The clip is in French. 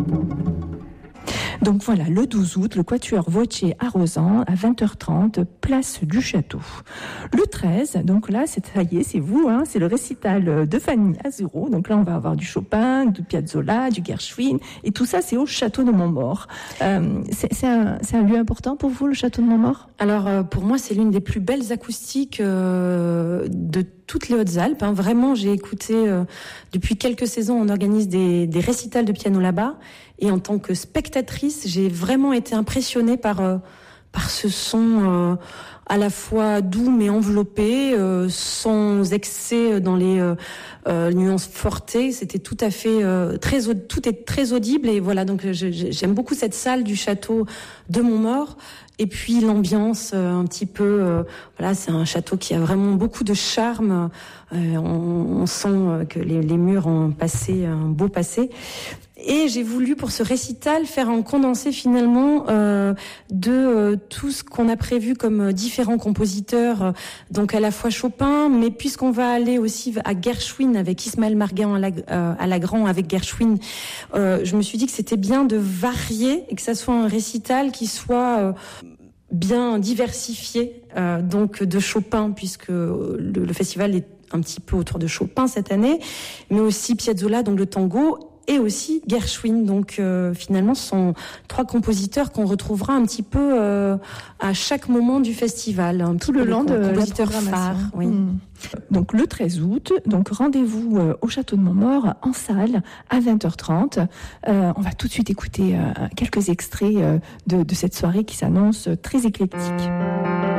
Donc voilà, le 12 août, le Quatuor Voce à Rozan, à 20h30, place du Château. Le 13, donc là, ça y est, c'est vous, hein, c'est le récital de Fanny Azuro. Donc là, on va avoir du Chopin, du Piazzolla, du Gershwin, et tout ça, c'est au Château de Montmaur. C'est un lieu important pour vous, le Château de Montmaur ? Alors, pour moi, c'est l'une des plus belles acoustiques de toutes les Hautes-Alpes. Hein. Vraiment, j'ai écouté, depuis quelques saisons, on organise des récitals de piano là-bas. Et en tant que spectatrice, j'ai vraiment été impressionnée par ce son à la fois doux mais enveloppé, sans excès dans les nuances fortées. C'était tout à fait tout est très audible. Et voilà, donc j'aime beaucoup cette salle du château de Montmaur. Et puis l'ambiance un petit peu, voilà, c'est un château qui a vraiment beaucoup de charme. On sent que les murs ont passé un beau passé. Et j'ai voulu, pour ce récital, faire un condensé finalement de tout ce qu'on a prévu comme différents compositeurs, donc à la fois Chopin, mais puisqu'on va aller aussi à Gershwin avec Ismaël Marguin à Lagrand avec Gershwin, je me suis dit que c'était bien de varier et que ça soit un récital qui soit bien diversifié, donc de Chopin, puisque le festival est un petit peu autour de Chopin cette année, mais aussi Piazzolla, donc le tango, et aussi Gershwin. Donc finalement, ce sont 3 compositeurs qu'on retrouvera un petit peu à chaque moment du festival. Tout le long de compositeurs phares. Oui. Donc le 13 août, donc rendez-vous au Château de Montmaur en salle à 20h30. On va tout de suite écouter quelques extraits de cette soirée qui s'annonce très éclectique.